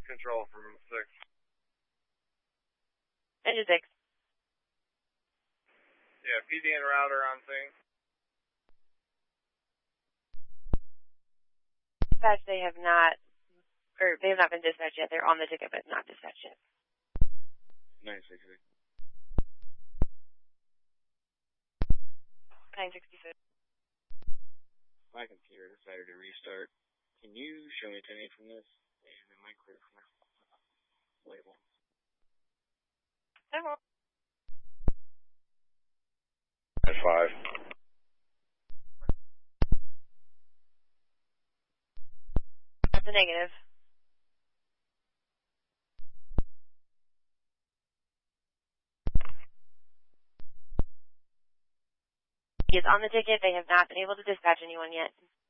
control from 6. Engine 6. Yeah, PD and router on thing. Dispatch, they have not been dispatched yet. They're on the ticket, but not dispatched yet. 966. 966. My computer decided to restart. Can you show me 10-8 from this? And it might clear from this label. I won't. At 5. That's a negative. He is on the ticket. They have not been able to dispatch anyone yet.